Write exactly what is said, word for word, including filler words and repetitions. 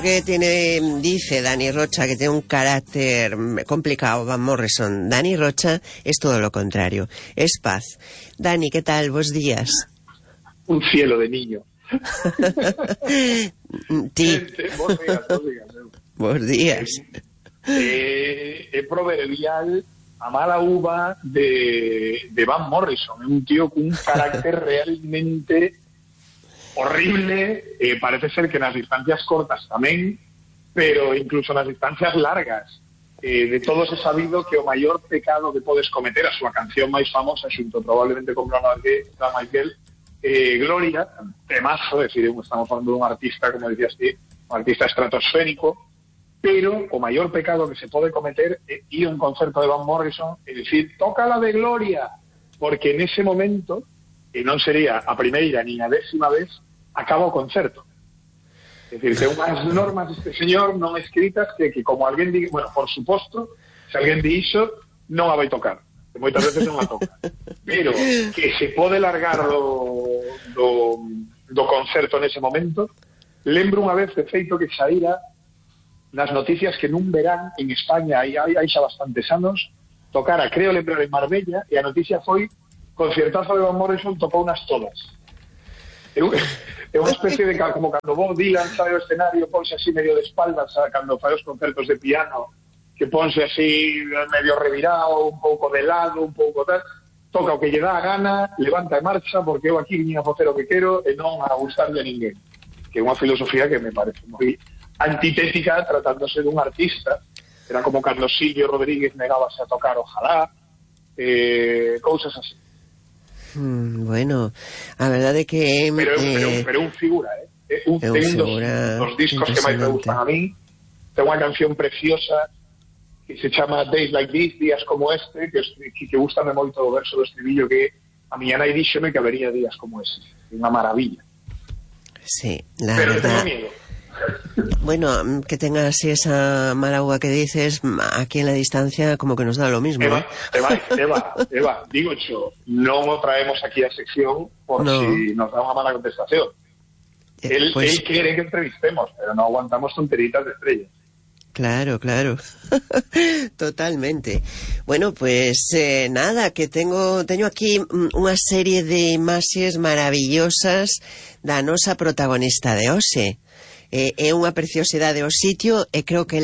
Que tiene, dice Dani Rocha, que tiene un carácter complicado, Van Morrison. Dani Rocha es todo lo contrario, es paz. Dani, ¿qué tal? Buenos días. Un cielo de niño. Ti. Buenos días, buenos días. Buenos días. Eh, é proverbial a mala uva de, de Van Morrison. É un tío con un carácter realmente horrible. Eh, parece ser que nas distancias cortas tamén, pero incluso nas distancias largas. Eh, de todos é sabido que o maior pecado que podes cometer, a súa canción máis famosa, xunto probablemente con Bruno Michael, eh, Gloria, temazo, é dicir, estamos falando dun artista, como decías ti, un artista estratosférico, pero o maior pecado que se pode cometer é ir a un concerto de Van Morrison e dicir, toca la de Gloria, porque nese momento, e non sería a primeira ni a décima vez, acaba o concerto. É dicir, ten unhas normas este señor non escritas que, que como alguén di, bueno, por suposto, se alguén di iso, non a vai tocar, que moitas veces non a toca, pero que se pode largar do, do, do concerto nese momento. Lembro unha vez de feito que saíra nas noticias que nun verán en España, hai, hai, hai xa bastantes anos, tocara, creo lembrar, en Marbella, e a noticia foi concertazo de Van Morrison, tocou unas todas. É unha especie de, como cando Bob Dylan sabe o escenario, ponse así medio de espaldas, cando fai os concertos de piano, que ponse así medio revirado, un pouco de lado, un pouco tal, toca o que lle dá a gana, levanta e marcha, porque eu aquí viña a facer o que quero e non a gustarle a ninguén. Que é unha filosofía que me parece moi antitética tratándose dun artista. Era como cando Silvio Rodríguez negábase a tocar Ojalá, eh, cousas así. Mm, bueno, a verdade que pero, eh, pero, pero un figura, eh? un, un ten figura dos, dos discos que máis me gustan a mí. Ten unha canción preciosa que se chama Days Like This, días como este, que, que, que gustame moito o verso do estribillo, que a miña nai díxome que habería días como ese. Unha maravilla. Sí, la pero verdad. Tengo miedo. Bueno, que tenga así esa mala uva que dices, aquí en la distancia como que nos da lo mismo. Eva, ¿eh? Eva, Eva, Eva, digo yo, non o traemos aquí a sección por no. si nos da unha mala contestación. Eh, él, pues... él quiere que entrevistemos, pero no aguantamos tonteritas de estrellas. Claro, claro. Totalmente. Bueno, pues eh, nada, que tengo teño aquí unha serie de imaxes maravillosas da nosa protagonista de hoxe. Eh, é unha preciosidade o sitio e creo que